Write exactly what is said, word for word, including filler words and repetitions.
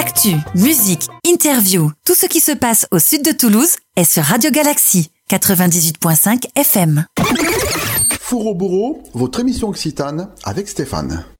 Actu, musique, interview, tout ce qui se passe au sud de Toulouse est sur Radio Galaxie, quatre-vingt-dix-huit virgule cinq F M. Four au bourreau, votre émission occitane avec Stéphane.